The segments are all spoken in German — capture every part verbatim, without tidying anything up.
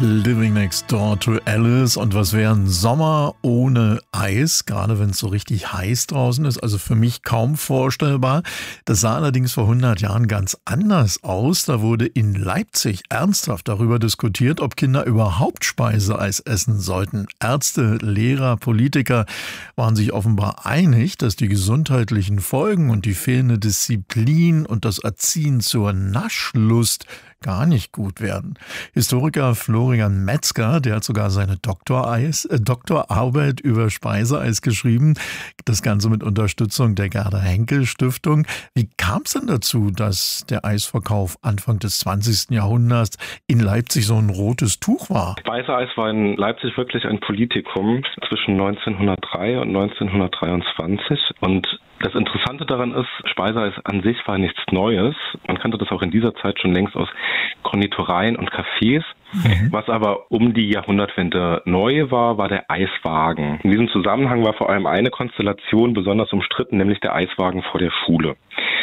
Living Next Door to Alice. Und was wäre ein Sommer ohne Eis, gerade wenn es so richtig heiß draußen ist? Also für mich kaum vorstellbar. Das sah allerdings vor hundert Jahren ganz anders aus. Da wurde in Leipzig ernsthaft darüber diskutiert, ob Kinder überhaupt Speiseeis essen sollten. Ärzte, Lehrer, Politiker waren sich offenbar einig, dass die gesundheitlichen Folgen und die fehlende Disziplin und das Erziehen zur Naschlust gar nicht gut werden. Historiker Florian Metzger, der hat sogar seine Doktoreis, äh, Doktorarbeit über Speiseeis geschrieben. Das Ganze mit Unterstützung der Gerda-Henkel-Stiftung. Wie kam es denn dazu, dass der Eisverkauf Anfang des zwanzigsten Jahrhunderts in Leipzig so ein rotes Tuch war? Speiseeis war in Leipzig wirklich ein Politikum zwischen neunzehnhundertdrei und neunzehnhundertdreiundzwanzig. Und das Interessante daran ist, Speiseeis an sich war nichts Neues. Man kannte das auch in dieser Zeit schon längst aus Konditoreien und Cafés. Mhm. Was aber um die Jahrhundertwende neu war, war der Eiswagen. In diesem Zusammenhang war vor allem eine Konstellation besonders umstritten, nämlich der Eiswagen vor der Schule.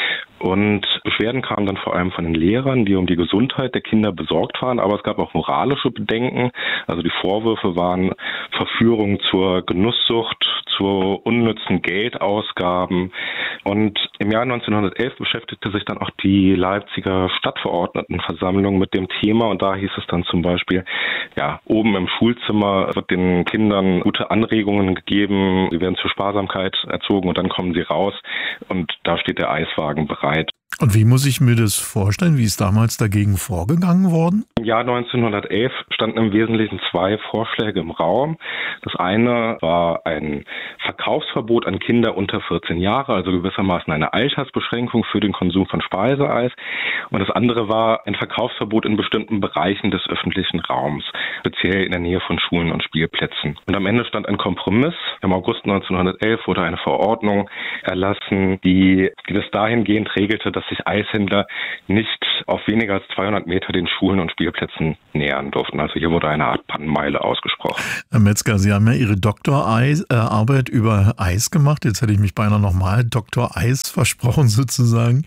Und Beschwerden kamen dann vor allem von den Lehrern, die um die Gesundheit der Kinder besorgt waren, aber es gab auch moralische Bedenken. Also die Vorwürfe waren Verführung zur Genusssucht, zu unnützen Geldausgaben. Und im Jahr neunzehnhundertelf beschäftigte sich dann auch die Leipziger Stadtverordnetenversammlung mit dem Thema und da hieß es dann zum Beispiel, ja, oben im Schulzimmer wird den Kindern gute Anregungen gegeben, sie werden zur Sparsamkeit erzogen und dann kommen sie raus und da steht der Eiswagen bereit. Und wie muss ich mir das vorstellen? Wie ist damals dagegen vorgegangen worden? Im Jahr neunzehnhundertelf standen im Wesentlichen zwei Vorschläge im Raum. Das eine war ein Verkaufsverbot an Kinder unter vierzehn Jahre, also gewissermaßen eine Altersbeschränkung für den Konsum von Speiseeis. Und das andere war ein Verkaufsverbot in bestimmten Bereichen des öffentlichen Raums, speziell in der Nähe von Schulen und Spielplätzen. Und am Ende stand ein Kompromiss. Im August neunzehnhundertelf wurde eine Verordnung erlassen, die bis dahingehend regelte, dass sich Eishändler nicht auf weniger als zweihundert Meter den Schulen und Spielplätzen nähern durften. Also hier wurde eine Art Pannenmeile ausgesprochen. Herr Metzger, Sie haben ja Ihre Doktorarbeit über Eis gemacht. Jetzt hätte ich mich beinahe nochmal Doktor Eis versprochen sozusagen.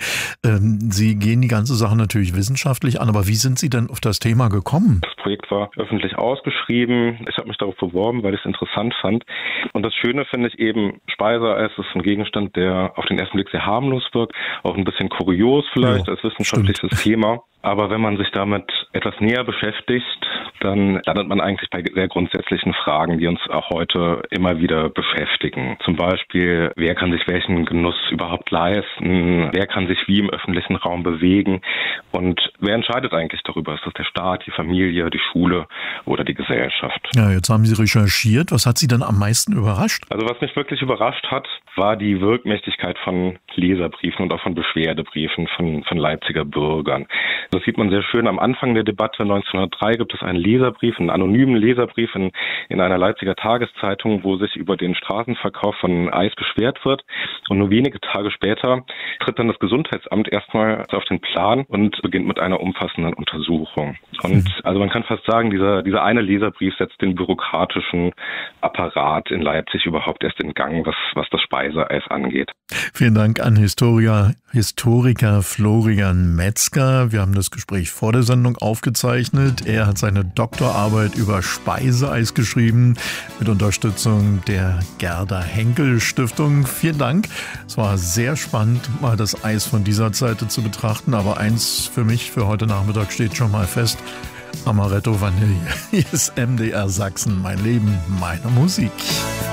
Sie gehen die ganze Sache natürlich wissenschaftlich an, aber wie sind Sie denn auf das Thema gekommen? Das Projekt war öffentlich ausgeschrieben. Ich habe mich darauf beworben, weil ich es interessant fand. Und das Schöne finde ich eben, Speiseeis ist ein Gegenstand, der auf den ersten Blick sehr harmlos wirkt, auch ein bisschen kurios vielleicht ja, als wissenschaftliches stimmt. Thema. Aber wenn man sich damit etwas näher beschäftigt, dann landet man eigentlich bei sehr grundsätzlichen Fragen, die uns auch heute immer wieder beschäftigen. Zum Beispiel, wer kann sich welchen Genuss überhaupt leisten? Wer kann sich wie im öffentlichen Raum bewegen? Und wer entscheidet eigentlich darüber? Ist das der Staat, die Familie, die Schule oder die Gesellschaft? Ja, jetzt haben Sie recherchiert. Was hat Sie dann am meisten überrascht? Also was mich wirklich überrascht hat, war die Wirkmächtigkeit von Leserbriefen und auch von Beschwerdebriefen von, von Leipziger Bürgern. Das sieht man sehr schön am Anfang der Debatte. neunzehnhundertdrei gibt es einen Leserbrief, einen anonymen Leserbrief in, in einer Leipziger Tageszeitung, wo sich über den Straßenverkauf von Eis beschwert wird. Und nur wenige Tage später tritt dann das Gesundheitsamt erstmal auf den Plan und beginnt mit einer umfassenden Untersuchung. Und also man kann fast sagen, dieser, dieser eine Leserbrief setzt den bürokratischen Apparat in Leipzig überhaupt erst in Gang, was, was das Speiseeis angeht. Vielen Dank an Historiker, Historiker Florian Metzger. Wir haben das Gespräch vor der Sendung aufgezeichnet. Er hat seine Doktorarbeit über Speiseeis geschrieben mit Unterstützung der Gerda-Henkel-Stiftung. Vielen Dank. Es war sehr spannend, mal das Eis von dieser Seite zu betrachten. Aber eins für mich für heute Nachmittag steht schon mal fest. Amaretto Vanille. Hier ist M D R Sachsen. Mein Leben, meine Musik.